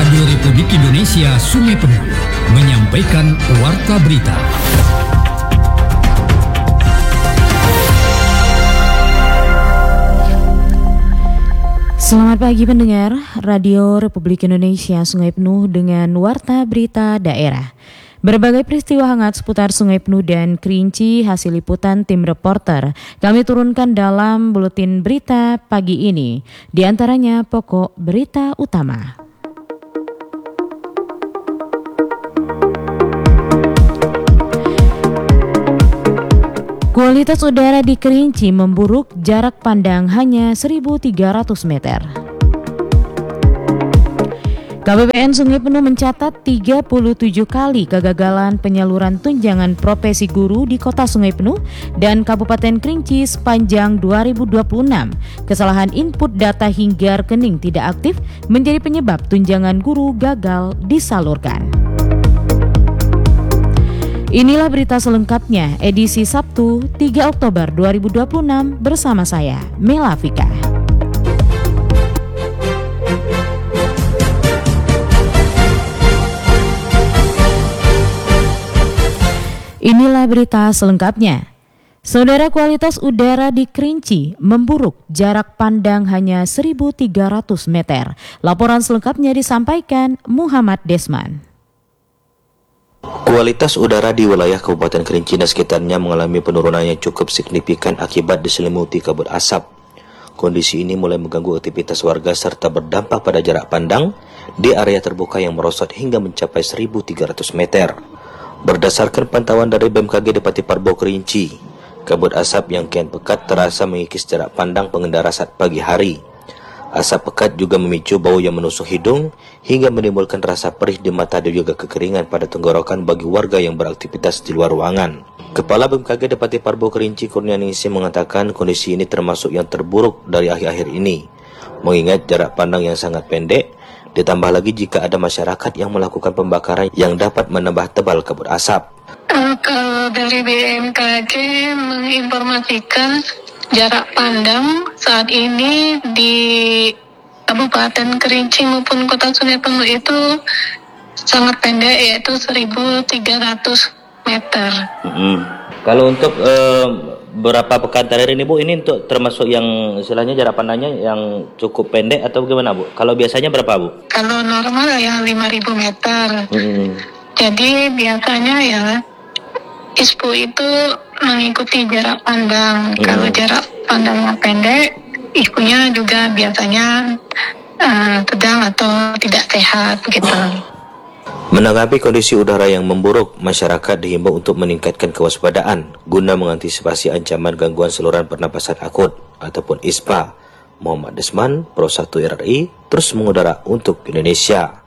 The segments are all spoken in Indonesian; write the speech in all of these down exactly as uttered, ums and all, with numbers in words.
Radio Republik Indonesia Sungai Penuh menyampaikan Warta Berita. Selamat pagi pendengar, Radio Republik Indonesia Sungai Penuh dengan Warta Berita Daerah. Berbagai peristiwa hangat seputar Sungai Penuh dan Kerinci hasil liputan tim reporter kami turunkan dalam buletin berita pagi ini. Di antaranya pokok berita utama. Kualitas udara di Kerinci memburuk, jarak pandang hanya seribu tiga ratus meter. K P P N Sungai Penuh mencatat tiga puluh tujuh kali kegagalan penyaluran tunjangan profesi guru di Kota Sungai Penuh dan Kabupaten Kerinci sepanjang dua ribu dua puluh enam. Kesalahan input data hingga rekening tidak aktif menjadi penyebab tunjangan guru gagal disalurkan. Inilah berita selengkapnya edisi Sabtu tiga Oktober dua ribu dua puluh enam bersama saya, Mela Vika. Inilah berita selengkapnya. Saudara, kualitas udara di Kerinci memburuk, jarak pandang hanya seribu tiga ratus meter. Laporan selengkapnya disampaikan Muhammad Desman. Kualitas udara di wilayah Kabupaten Kerinci dan sekitarnya mengalami penurunan yang cukup signifikan akibat diselimuti kabut asap. Kondisi ini mulai mengganggu aktivitas warga serta berdampak pada jarak pandang di area terbuka yang merosot hingga mencapai seribu tiga ratus meter. Berdasarkan pantauan dari B M K G Depati Parbo Kerinci, kabut asap yang kian pekat terasa mengikis jarak pandang pengendara saat pagi hari. Asap pekat juga memicu bau yang menusuk hidung hingga menimbulkan rasa perih di mata dan juga kekeringan pada tenggorokan bagi warga yang beraktivitas di luar ruangan. Kepala B M K G Depati Parbo Kerinci Kurnianingsih mengatakan kondisi ini termasuk yang terburuk dari akhir-akhir ini, mengingat jarak pandang yang sangat pendek, ditambah lagi jika ada masyarakat yang melakukan pembakaran yang dapat menambah tebal kabut asap. Uh, kalau dari B M K G menginformasikan jarak pandang saat ini di Kabupaten Kerinci maupun Kota Sungai Penuh itu sangat pendek, yaitu seribu tiga ratus meter. Mm-hmm. Kalau untuk uh, berapa pekan terakhir ini Bu, ini untuk termasuk yang istilahnya jarak pandangnya yang cukup pendek atau bagaimana Bu? Kalau biasanya berapa Bu? Kalau normal ya lima ribu meter. Mm-hmm. Jadi biasanya ya I S P U itu mengikuti jarak pandang. Hmm. Kalau jarak pandangnya pendek, I S P U-nya juga biasanya uh, sedang atau tidak sehat begitu. Menanggapi kondisi udara yang memburuk, masyarakat dihimbau untuk meningkatkan kewaspadaan guna mengantisipasi ancaman gangguan saluran pernapasan akut ataupun I S P A. Muhammad Desman, Pro satu R R I, terus mengudara untuk Indonesia.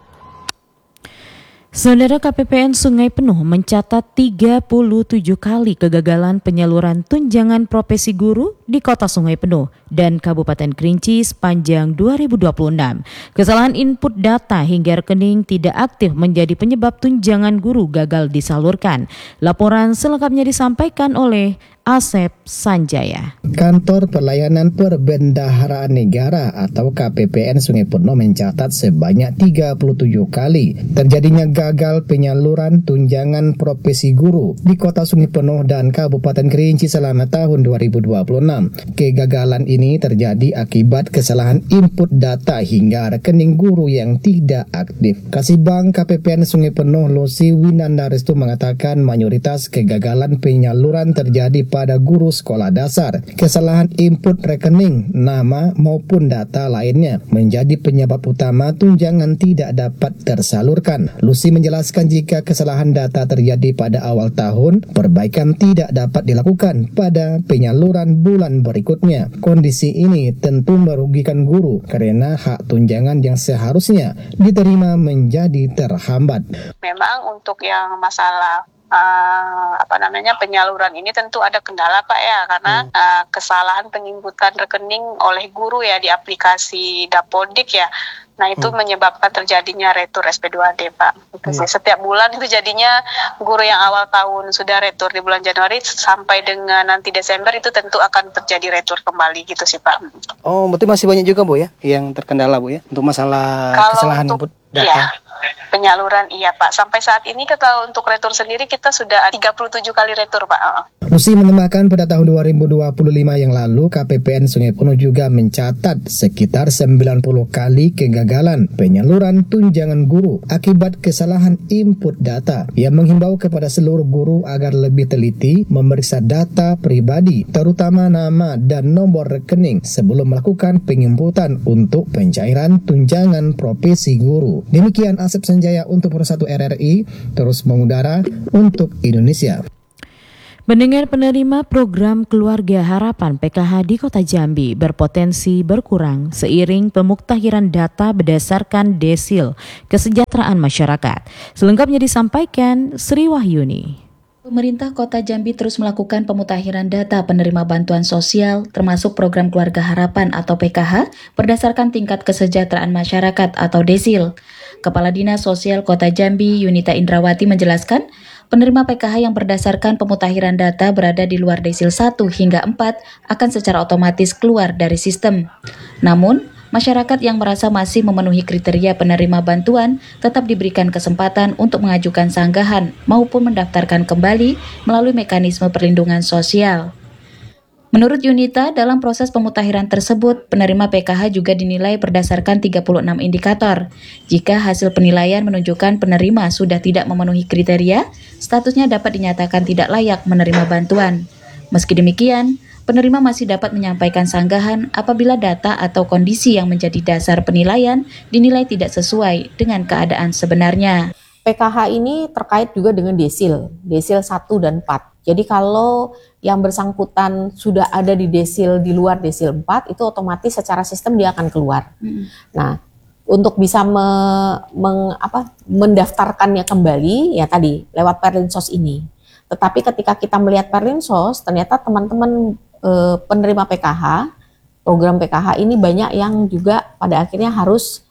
Saudara, K P P N Sungai Penuh mencatat tiga puluh tujuh kali kegagalan penyaluran tunjangan profesi guru di Kota Sungai Penuh dan Kabupaten Kerinci sepanjang dua ribu dua puluh enam. Kesalahan input data hingga rekening tidak aktif menjadi penyebab tunjangan guru gagal disalurkan. Laporan selengkapnya disampaikan oleh Asep Sanjaya. Kantor Pelayanan Perbendaharaan Negara atau K P P N Sungai Penuh mencatat sebanyak tiga puluh tujuh kali terjadinya gagal penyaluran tunjangan profesi guru di Kota Sungai Penuh dan Kabupaten Kerinci selama tahun dua ribu dua puluh enam. Kegagalan ini terjadi akibat kesalahan input data hingga rekening guru yang tidak aktif. Kasibang K P P N Sungai Penuh Lucy Winandarestu mengatakan mayoritas kegagalan penyaluran terjadi pada guru sekolah dasar. Kesalahan input rekening, nama maupun data lainnya menjadi penyebab utama tunjangan tidak dapat tersalurkan. Lucy menjelaskan jika kesalahan data terjadi pada awal tahun, perbaikan tidak dapat dilakukan pada penyaluran bulan berikutnya. Kondisi ini tentu merugikan guru karena hak tunjangan yang seharusnya diterima menjadi terhambat. Memang untuk yang masalah uh, apa namanya penyaluran ini tentu ada kendala Pak ya, karena hmm. uh, kesalahan penginputan rekening oleh guru ya di aplikasi Dapodik ya. Nah itu hmm. menyebabkan terjadinya retur S P dua D Pak. Hmm. Setiap bulan itu jadinya guru yang awal tahun sudah retur di bulan Januari sampai dengan nanti Desember itu tentu akan terjadi retur kembali gitu sih Pak. Oh berarti masih banyak juga Bu ya yang terkendala Bu ya untuk masalah kalau kesalahan untuk, input data. Ya, penyaluran iya Pak. Sampai saat ini kalau untuk retur sendiri kita sudah tiga puluh tujuh kali retur Pak. Nusi menambahkan pada tahun dua ribu dua puluh lima yang lalu K P P N Sungai Penuh juga mencatat sekitar sembilan puluh kali kegagalan penyaluran tunjangan guru akibat kesalahan input data. Ia menghimbau kepada seluruh guru agar lebih teliti memeriksa data pribadi terutama nama dan nomor rekening sebelum melakukan penginputan untuk pencairan tunjangan profesi guru. Demikian Asep Sanjaya untuk Persatu R R I terus mengudara untuk Indonesia. Pendengar penerima program Keluarga Harapan P K H di Kota Jambi berpotensi berkurang seiring pemuktahiran data berdasarkan desil kesejahteraan masyarakat. Selengkapnya disampaikan Sri Wahyuni. Pemerintah Kota Jambi terus melakukan pemutahiran data penerima bantuan sosial termasuk program Keluarga Harapan atau P K H berdasarkan tingkat kesejahteraan masyarakat atau desil. Kepala Dinas Sosial Kota Jambi Yunita Indrawati menjelaskan, penerima P K H yang berdasarkan pemutahiran data berada di luar desil satu hingga empat akan secara otomatis keluar dari sistem. Namun, masyarakat yang merasa masih memenuhi kriteria penerima bantuan tetap diberikan kesempatan untuk mengajukan sanggahan maupun mendaftarkan kembali melalui mekanisme perlindungan sosial. Menurut Yunita, dalam proses pemutahiran tersebut, penerima P K H juga dinilai berdasarkan tiga puluh enam indikator. Jika hasil penilaian menunjukkan penerima sudah tidak memenuhi kriteria, statusnya dapat dinyatakan tidak layak menerima bantuan. Meski demikian, penerima masih dapat menyampaikan sanggahan apabila data atau kondisi yang menjadi dasar penilaian dinilai tidak sesuai dengan keadaan sebenarnya. P K H ini terkait juga dengan desil, desil satu dan empat. Jadi kalau yang bersangkutan sudah ada di desil di luar desil empat, itu otomatis secara sistem dia akan keluar. Hmm. Nah, untuk bisa me, meng, apa, mendaftarkannya kembali, ya tadi lewat Perlinsos ini. Tetapi ketika kita melihat Perlinsos, ternyata teman-teman e, penerima P K H, program P K H ini banyak yang juga pada akhirnya harus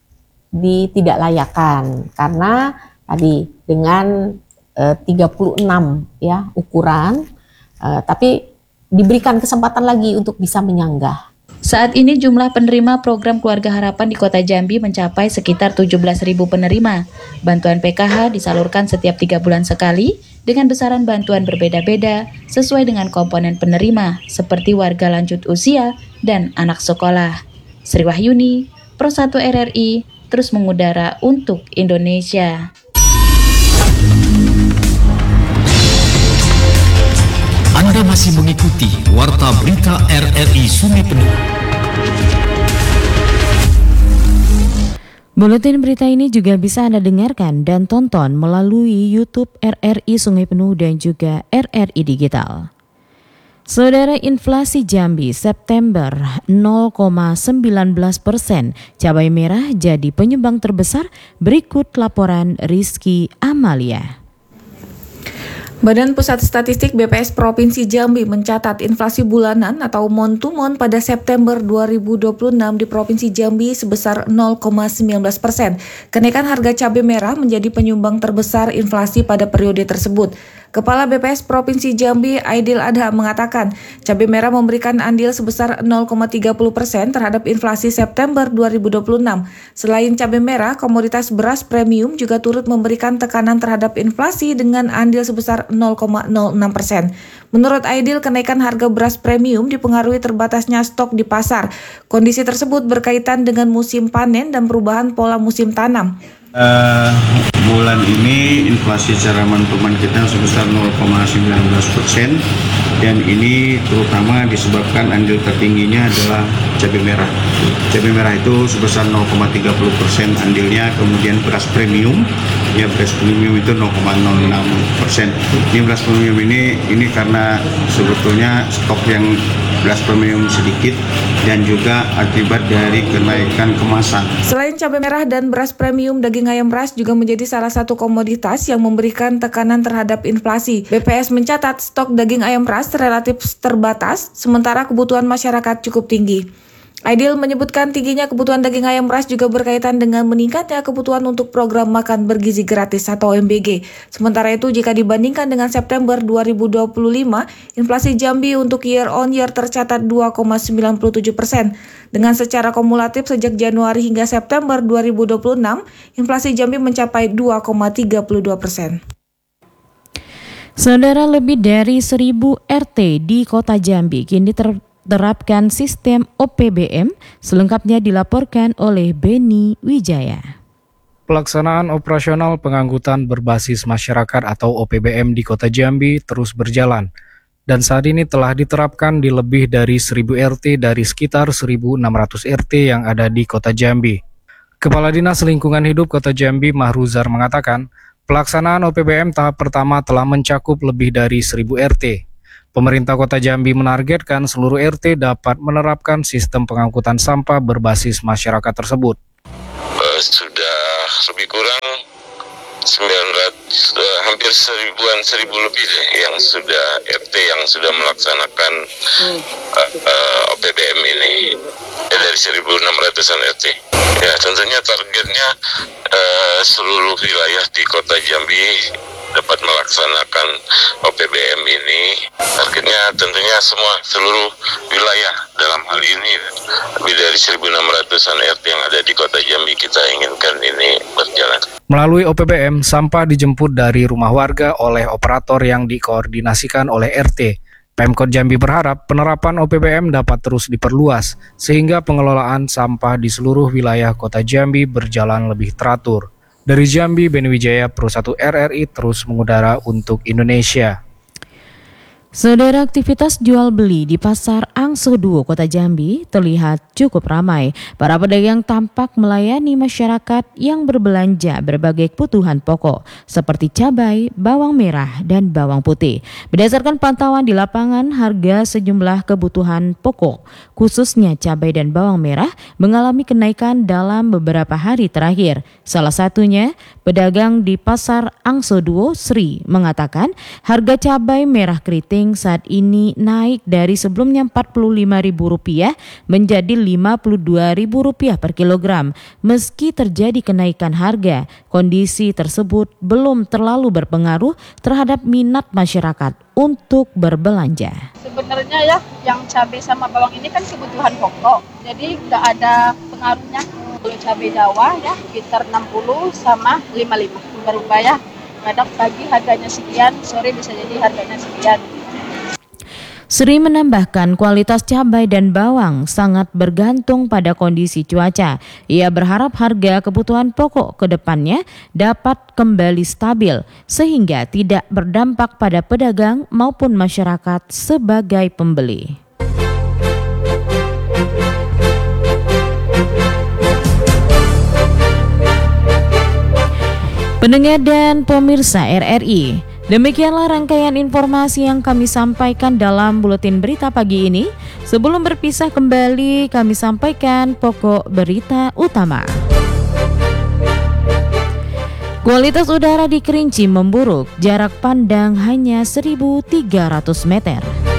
ditidaklayakkan karena tadi dengan e, tiga puluh enam ya ukuran, e, tapi diberikan kesempatan lagi untuk bisa menyanggah. Saat ini jumlah penerima program Keluarga Harapan di Kota Jambi mencapai sekitar tujuh belas ribu penerima. Bantuan P K H disalurkan setiap tiga bulan sekali dengan besaran bantuan berbeda-beda sesuai dengan komponen penerima seperti warga lanjut usia dan anak sekolah. Sri Wahyuni, Persatu R R I, terus mengudara untuk Indonesia. Anda masih mengikuti Warta Berita R R I Sungai Penuh. Buletin berita ini juga bisa Anda dengarkan dan tonton melalui YouTube R R I Sungai Penuh dan juga R R I Digital. Saudara, inflasi Jambi September nol koma sembilan belas persen, cabai merah jadi penyumbang terbesar. Berikut laporan Rizky Amalia. Badan Pusat Statistik B P S Provinsi Jambi mencatat inflasi bulanan atau month to month pada September dua ribu dua puluh enam di Provinsi Jambi sebesar nol koma sembilan belas persen. Kenaikan harga cabai merah menjadi penyumbang terbesar inflasi pada periode tersebut. Kepala B P S Provinsi Jambi Aidil Adha mengatakan cabai merah memberikan andil sebesar nol koma tiga puluh persen terhadap inflasi September dua ribu dua puluh enam. Selain cabai merah, komoditas beras premium juga turut memberikan tekanan terhadap inflasi dengan andil sebesar nol koma nol enam persen. Menurut Aidil, kenaikan harga beras premium dipengaruhi terbatasnya stok di pasar. Kondisi tersebut berkaitan dengan musim panen dan perubahan pola musim tanam. Uh, bulan ini inflasi secara month-to-month kita sebesar nol koma sembilan belas persen dan ini terutama disebabkan andil tertingginya adalah cabai merah. Cabai merah itu sebesar nol koma tiga puluh persen andilnya, kemudian beras premium, ya beras premium itu nol koma nol enam persen. Ini beras premium ini ini karena sebetulnya stok yang beras premium sedikit, dan juga akibat dari kenaikan kemasan. Selain cabai merah dan beras premium, daging ayam ras juga menjadi salah satu komoditas yang memberikan tekanan terhadap inflasi. B P S mencatat stok daging ayam ras relatif terbatas, sementara kebutuhan masyarakat cukup tinggi. Aidil menyebutkan tingginya kebutuhan daging ayam ras juga berkaitan dengan meningkatnya kebutuhan untuk program makan bergizi gratis atau M B G. Sementara itu, jika dibandingkan dengan September dua ribu dua puluh lima, inflasi Jambi untuk year on year tercatat dua koma sembilan tujuh persen. Dengan secara kumulatif sejak Januari hingga September dua ribu dua puluh enam, inflasi Jambi mencapai dua koma tiga dua persen. Saudara, lebih dari seribu R T di Kota Jambi kini ter terapkan sistem O P B M, selengkapnya dilaporkan oleh Beni Wijaya. Pelaksanaan operasional pengangkutan berbasis masyarakat atau O P B M di Kota Jambi terus berjalan, dan saat ini telah diterapkan di lebih dari seribu R T dari sekitar seribu enam ratus R T yang ada di Kota Jambi. Kepala Dinas Lingkungan Hidup Kota Jambi Mahruzar mengatakan, pelaksanaan O P B M tahap pertama telah mencakup lebih dari seribu R T. Pemerintah Kota Jambi menargetkan seluruh R T dapat menerapkan sistem pengangkutan sampah berbasis masyarakat tersebut. Uh, sudah lebih kurang sembilan ratus, uh, hampir seribuan, seribu lebih deh yang sudah R T yang sudah melaksanakan uh, uh, O P B M ini, ya, dari seribu enam ratusan R T. Ya, tentunya targetnya uh, seluruh wilayah di Kota Jambi dapat melaksanakan O P B M ini. Targetnya tentunya semua seluruh wilayah, dalam hal ini lebih dari seribu enam ratusan R T yang ada di Kota Jambi kita inginkan ini berjalan. Melalui O P B M, sampah dijemput dari rumah warga oleh operator yang dikoordinasikan oleh R T. Pemkot Jambi berharap penerapan O P B M dapat terus diperluas sehingga pengelolaan sampah di seluruh wilayah Kota Jambi berjalan lebih teratur. Dari Jambi, Beni Wijaya, Pro satu R R I terus mengudara untuk Indonesia. Saudara, aktivitas jual beli di Pasar Angso Duo Kota Jambi terlihat cukup ramai. Para pedagang tampak melayani masyarakat yang berbelanja berbagai kebutuhan pokok seperti cabai, bawang merah, dan bawang putih. Berdasarkan pantauan di lapangan, harga sejumlah kebutuhan pokok, khususnya cabai dan bawang merah, mengalami kenaikan dalam beberapa hari terakhir. Salah satunya, pedagang di Pasar Angso Duo, Sri, mengatakan harga cabai merah keriting saat ini naik dari sebelumnya empat puluh lima ribu rupiah menjadi lima puluh dua ribu rupiah per kilogram. Meski terjadi kenaikan harga, kondisi tersebut belum terlalu berpengaruh terhadap minat masyarakat untuk berbelanja. Sebenarnya ya, yang cabai sama bawang ini kan kebutuhan pokok, jadi nggak ada pengaruhnya. Kalau cabai Jawa ya sekitar enam puluh sama lima puluh lima rupiah. Kadang pagi harganya sekian, sore bisa jadi harganya sekian. Sri menambahkan kualitas cabai dan bawang sangat bergantung pada kondisi cuaca. Ia berharap harga kebutuhan pokok ke depannya dapat kembali stabil sehingga tidak berdampak pada pedagang maupun masyarakat sebagai pembeli. Pendengar dan pemirsa R R I, demikianlah rangkaian informasi yang kami sampaikan dalam buletin berita pagi ini. Sebelum berpisah kembali, kami sampaikan pokok berita utama. Kualitas udara di Kerinci memburuk, jarak pandang hanya seribu tiga ratus meter.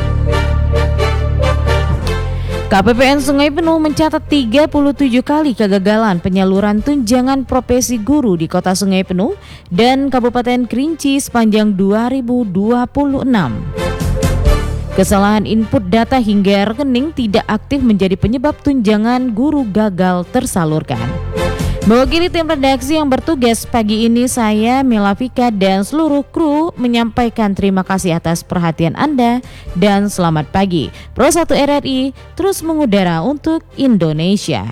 K P P N Sungai Penuh mencatat tiga puluh tujuh kali kegagalan penyaluran tunjangan profesi guru di Kota Sungai Penuh dan Kabupaten Kerinci sepanjang dua ribu dua puluh enam. Kesalahan input data hingga rekening tidak aktif menjadi penyebab tunjangan guru gagal tersalurkan. Mewakili tim redaksi yang bertugas pagi ini, saya Melavika dan seluruh kru menyampaikan terima kasih atas perhatian Anda dan selamat pagi. Pro satu R R I terus mengudara untuk Indonesia.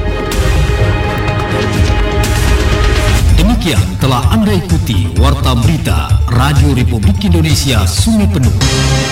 Demikian telah Anda ikuti Warta Berita Radio Republik Indonesia Sungai Penuh.